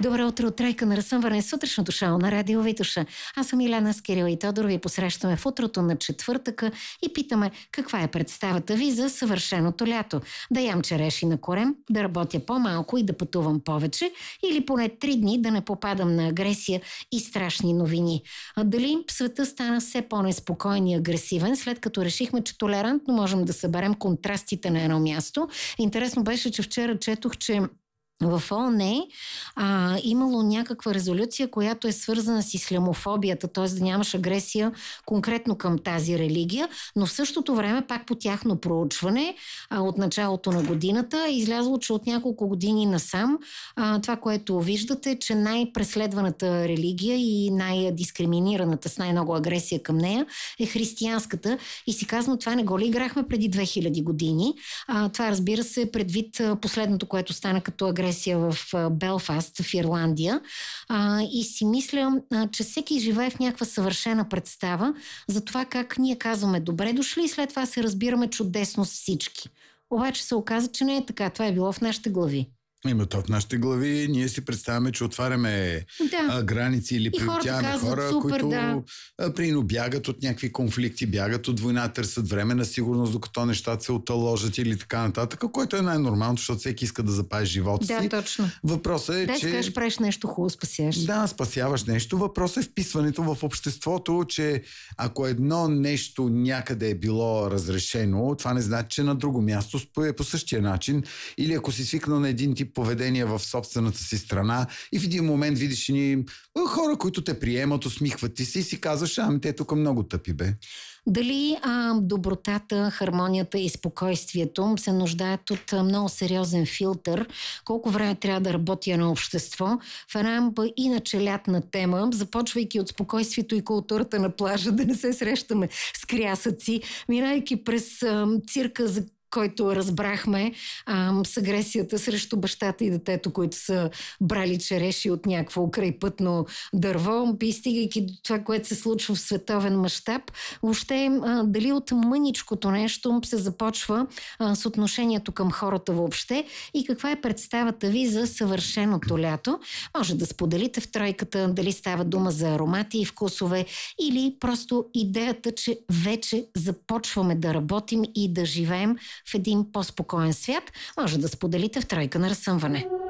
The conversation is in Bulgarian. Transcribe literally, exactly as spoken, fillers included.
Добро утро от Тройка на разсъмване, сутрешното шоу на Радио Витоша. Аз съм Иляна с Кирил и Тодор. Ви посрещаме в утрото на четвъртъка и питаме каква е представата ви за съвършеното лято. Да ям череши на корем, да работя по-малко и да пътувам повече, или поне три дни да не попадам на агресия и страшни новини. А дали света стана все по-неспокоен и агресивен, след като решихме, че толерантно можем да съберем контрастите на едно място? Интересно беше, че вчера четох, че в ООН а, имало някаква резолюция, която е свързана с ислямофобията, т.е. да нямаш агресия конкретно към тази религия, но в същото време пак по тяхно проучване а, от началото на годината е излязло, че от няколко години насам а, това, което виждате, че най-преследваната религия и най-дискриминираната с най-много агресия към нея е християнската, и си казвам, това не го ли играхме преди две хиляди години? А, това, разбира се, предвид последното, което стана като агресия в Белфаст, в Ирландия. А, и си мисля, а, че всеки живее в някаква съвършена представа за това как ние казваме добре дошли и след това се разбираме чудесно с всички. Обаче се оказа, че не е така. Това е било в нашите глави. Има то в нашите глави. Ние си представяме, че отваряме да. а, граници или приютяваме хора, супер, които да. прино бягат от някакви конфликти, бягат от война, търсят време на сигурност, докато нещата се оталожат или така нататък, което е най-нормално, защото всеки иска да запази живота да, си. Да, точно. Въпросът е, да, че... Да, кажеш, правиш нещо хубаво, спасяваш. Да, спасяваш нещо. Въпросът е вписването в обществото, че ако едно нещо някъде е било разрешено, това не значи, че на друго място е по същия начин. Или ако си свикнал на един тип поведение в собствената си страна и в един момент видиш ни хора, които те приемат, усмихват ти си и си казваш, ами те тук много тъпи, бе. Дали а, добротата, хармонията и спокойствието се нуждаят от а, много сериозен филтър? Колко време трябва да работи едно общество в една иначе лятна тема, започвайки от спокойствието и културата на плажа, да не се срещаме с крясъци, минайки през а, цирка, за който разбрахме ам, с агресията срещу бащата и детето, които са брали череши от някакво крайпътно дърво, и стигайки до това, което се случва в световен мащаб. Въобще, а, дали от мъничкото нещо се започва а, с отношението към хората въобще и каква е представата ви за съвършеното лято? Може да споделите в тройката дали става дума за аромати и вкусове или просто идеята, че вече започваме да работим и да живеем в един по-спокоен свят. Може да споделите в тройка на разсъмване.